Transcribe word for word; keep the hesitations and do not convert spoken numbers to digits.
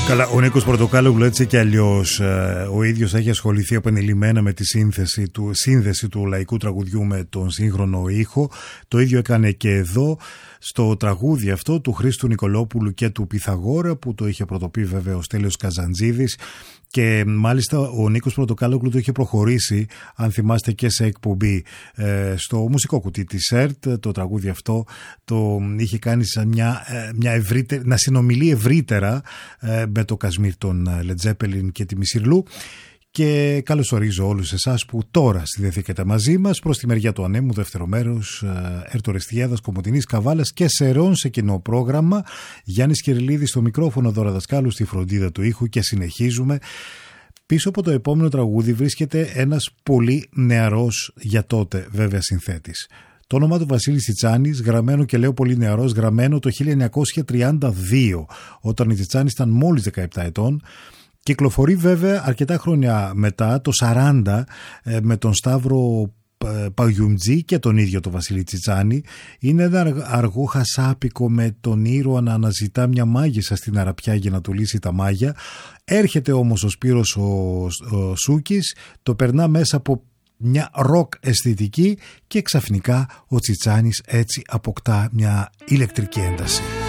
Καλά, ο Νίκος Πορτοκάλογλου έτσι κι αλλιώς ε, ο ίδιος έχει ασχοληθεί επανειλημμένα με τη σύνθεση του, σύνδεση του λαϊκού τραγουδιού με τον σύγχρονο ήχο. Το ίδιο έκανε και εδώ στο τραγούδι αυτό του Χρήστου Νικολόπουλου και του Πυθαγόρα, που το είχε πρωτοπεί βέβαια ο Στέλιος Καζαντζίδης. Και μάλιστα ο Νίκος Πορτοκάλογλου το είχε προχωρήσει, αν θυμάστε, και σε εκπομπή ε, στο μουσικό κουτί της ΕΡΤ. Το τραγούδι αυτό το είχε κάνει σαν μια, μια ευρύτερη, να συνομιλεί ευρύτερα ε, με το Κασμίρ των Led Zeppelin και τη Μισιρλού. Και καλωσορίζω όλους εσάς που τώρα συνδεθήκατε μαζί μας προς τη μεριά του ανέμου, δεύτερο μέρος, ΕΡΤ Ορεστιάδας, Κομοτηνής, Καβάλας και Σερών σε κοινό πρόγραμμα. Γιάννης Κυριλίδης στο μικρόφωνο, Δώρα Δασκάλου στη φροντίδα του ήχου και συνεχίζουμε. Πίσω από το επόμενο τραγούδι βρίσκεται ένας πολύ νεαρός για τότε βέβαια συνθέτης. Το όνομα του Βασίλης Τσιτσάνης, γραμμένο, και λέω πολύ νεαρός, γραμμένο το χίλια εννιακόσια τριάντα δύο, όταν ο Τσιτσάνης ήταν μόλις δεκαεπτά ετών. Κυκλοφορεί βέβαια αρκετά χρόνια μετά, το σαράντα, με τον Σταύρο Παγιουμτζή και τον ίδιο τον Βασίλη Τσιτσάνη. Είναι ένα αργό χασάπικο με τον ήρωα να αναζητά μια μάγισσα στην Αραπιά για να του λύσει τα μάγια. Έρχεται όμως ο Σπύρος ο, ο Σούκης, το περνά μέσα από μια ροκ αισθητική και ξαφνικά ο Τσιτσάνης έτσι αποκτά μια ηλεκτρική ένταση.